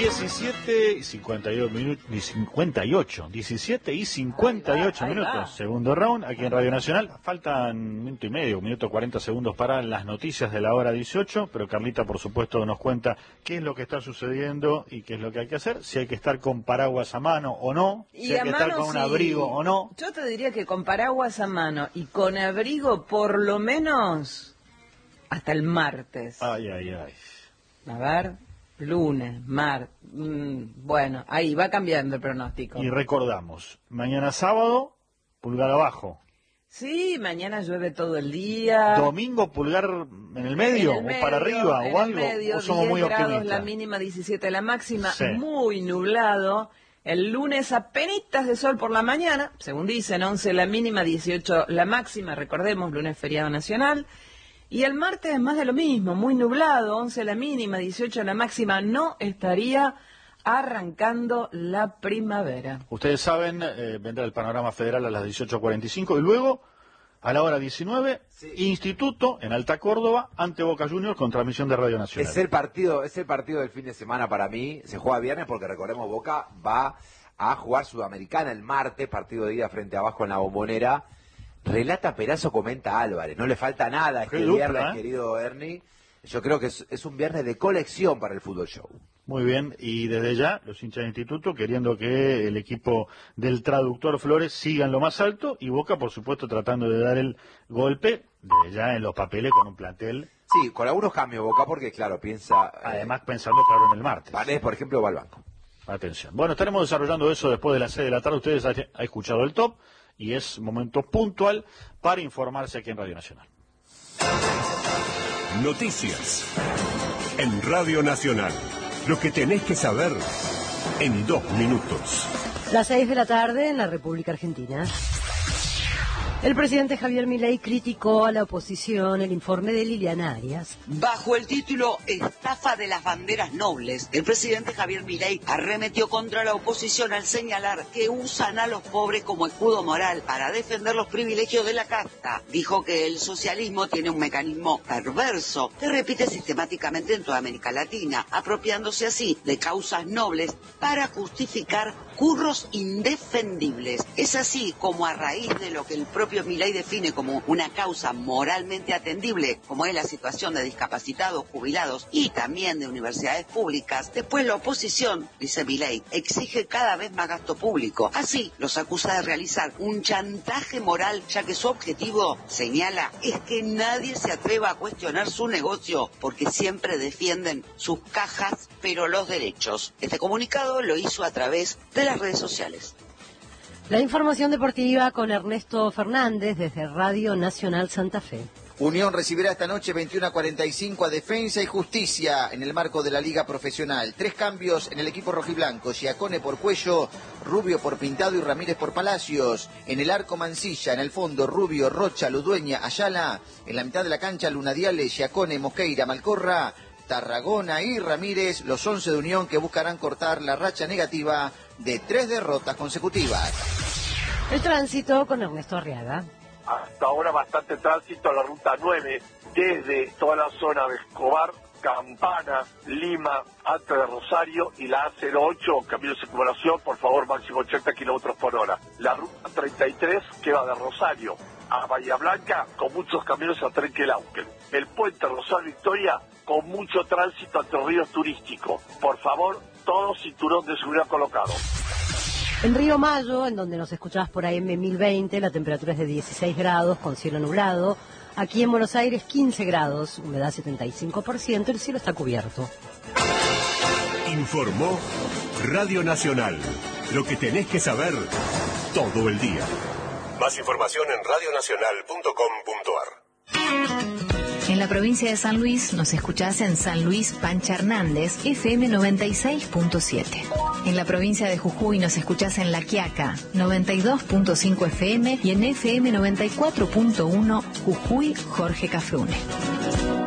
17 y 52 minutos, 58, 17 y 58 minutos, segundo round, aquí en Radio Nacional. Faltan un minuto y medio, un minuto 40 segundos para las noticias de la hora 18, pero Carlita, por supuesto, nos cuenta qué es lo que está sucediendo y qué es lo que hay que hacer, si hay que estar con paraguas a mano o no, si hay que estar con un abrigo o no. Yo te diría que con paraguas a mano y con abrigo por lo menos hasta el martes. Ay, ay, ay. A ver... Lunes, bueno, ahí va cambiando el pronóstico. Y recordamos, mañana sábado, pulgar abajo. Sí, mañana llueve todo el día. Domingo, pulgar en el medio, o para arriba, o algo, medio, o somos muy optimistas. 10 grados la mínima, 17 la máxima, sí. Muy nublado. El lunes apenitas de sol por la mañana, según dicen, 11 la mínima, 18 la máxima, recordemos, lunes feriado nacional. Y el martes es más de lo mismo, muy nublado, 11 la mínima, 18 la máxima, no estaría arrancando la primavera. Ustedes saben, vendrá el panorama federal a las 18:45 y luego, a la hora 19, sí. Instituto en Alta Córdoba ante Boca Juniors con transmisión de Radio Nacional. Es el partido del fin de semana para mí, se juega viernes porque recordemos Boca va a jugar Sudamericana el martes, partido de ida frente a Vasco en la Bombonera. Relata Perazo, comenta Álvarez, no le falta nada este viernes, querido Ernie. Yo creo que es un viernes de colección para el Fútbol Show. Muy bien, y desde ya los hinchas de Instituto queriendo que el equipo del traductor Flores siga en lo más alto y Boca, por supuesto, tratando de dar el golpe desde ya en los papeles con un plantel. Sí, con algunos cambios Boca porque, claro, piensa... Además, pensando, claro, en el martes. Vanés, por ejemplo, va al banco. Atención. Bueno, estaremos desarrollando eso después de las 6 de la tarde. Ustedes han escuchado el top. Y es momento puntual para informarse aquí en Radio Nacional. Noticias en Radio Nacional. Lo que tenés que saber en 2 minutos. Las 6 de la tarde en la República Argentina. El presidente Javier Milei criticó a la oposición el informe de Liliana Arias. Bajo el título Estafa de las banderas nobles, el presidente Javier Milei arremetió contra la oposición al señalar que usan a los pobres como escudo moral para defender los privilegios de la casta. Dijo que el socialismo tiene un mecanismo perverso que repite sistemáticamente en toda América Latina, apropiándose así de causas nobles para justificar curros indefendibles. Es así como a raíz de lo que el propio Milei define como una causa moralmente atendible, como es la situación de discapacitados, jubilados y también de universidades públicas, después la oposición, dice Milei, exige cada vez más gasto público. Así los acusa de realizar un chantaje moral, ya que su objetivo, señala, es que nadie se atreva a cuestionar su negocio, porque siempre defienden sus cajas, pero los derechos. Este comunicado lo hizo a través de las redes sociales. La información deportiva con Ernesto Fernández desde Radio Nacional Santa Fe. Unión recibirá esta noche 21:45 a Defensa y Justicia en el marco de la Liga Profesional. 3 cambios en el equipo rojiblanco: Giacone por Cuello, Rubio por Pintado y Ramírez por Palacios. En el arco Mancilla, en el fondo Rubio, Rocha, Ludueña, Ayala. En la mitad de la cancha Lunadiale, Giacone, Mosqueira, Malcorra, Tarragona y Ramírez, los 11 de Unión que buscarán cortar la racha negativa de 3 derrotas consecutivas. El tránsito con Ernesto Arriaga. Hasta ahora bastante tránsito a la ruta 9, desde toda la zona de Escobar, Campana, Lima, Alto de Rosario y la A08, camino de circulación, por favor, máximo 80 kilómetros por hora. La ruta 33, que va de Rosario a Bahía Blanca, con muchos caminos a Trenquelauquen. El puente Rosario Victoria, con mucho tránsito entre ríos turísticos. Por favor, todo cinturón de seguridad colocado. En Río Mayo, en donde nos escuchabas por AM 1020, la temperatura es de 16 grados con cielo nublado. Aquí en Buenos Aires 15 grados, humedad 75%, el cielo está cubierto. Informó Radio Nacional. Lo que tenés que saber todo el día. Más información en radionacional.com.ar. En la provincia de San Luis nos escuchás en San Luis Pancha Hernández, FM 96.7. En la provincia de Jujuy nos escuchás en La Quiaca, 92.5 FM y en FM 94.1 Jujuy Jorge Cafrune.